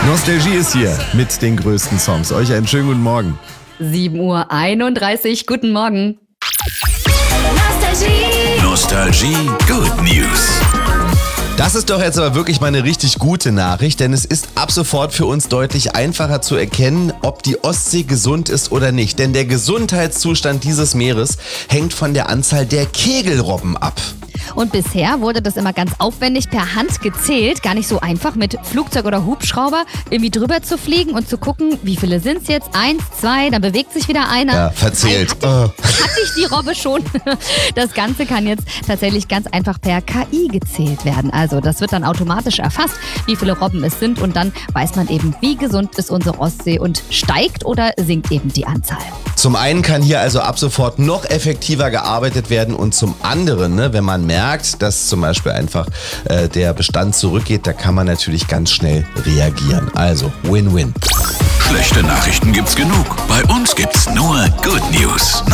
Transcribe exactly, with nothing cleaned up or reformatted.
Nostalgie ist hier mit den größten Songs. Euch einen schönen guten Morgen. sieben Uhr einunddreißig, guten Morgen. Nostalgie. Nostalgie Good News. Das ist doch jetzt aber wirklich mal eine richtig gute Nachricht, denn es ist ab sofort für uns deutlich einfacher zu erkennen, ob die Ostsee gesund ist oder nicht. Denn der Gesundheitszustand dieses Meeres hängt von der Anzahl der Kegelrobben ab. Und bisher wurde das immer ganz aufwendig per Hand gezählt. Gar nicht so einfach, mit Flugzeug oder Hubschrauber irgendwie drüber zu fliegen und zu gucken, wie viele sind es jetzt? Eins, zwei, dann bewegt sich wieder einer. Ja, verzählt. Hatte, oh. hatte ich die Robbe schon. Das Ganze kann jetzt tatsächlich ganz einfach per K I gezählt werden. Also das wird dann automatisch erfasst, wie viele Robben es sind. Und dann weiß man eben, wie gesund ist unsere Ostsee und steigt oder sinkt eben die Anzahl. Zum einen kann hier also ab sofort noch effektiver gearbeitet werden und zum anderen, ne, wenn man merkt, dass zum Beispiel einfach äh, der Bestand zurückgeht, da kann man natürlich ganz schnell reagieren. Also Win-Win. Schlechte Nachrichten gibt's genug. Bei uns gibt's nur Good News.